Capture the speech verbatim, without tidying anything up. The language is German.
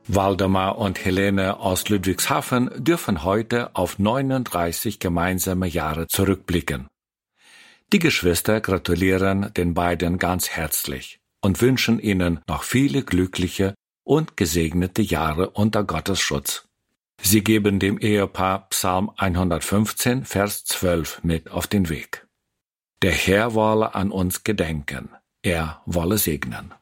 Waldemar und Helene aus Ludwigshafen dürfen heute auf neununddreißig gemeinsame Jahre zurückblicken. Die Geschwister gratulieren den beiden ganz herzlich und wünschen ihnen noch viele glückliche und gesegnete Jahre unter Gottes Schutz. Sie geben dem Ehepaar Psalm hundertfünfzehn, Vers zwölf mit auf den Weg. Der Herr wolle an uns gedenken, er wolle segnen.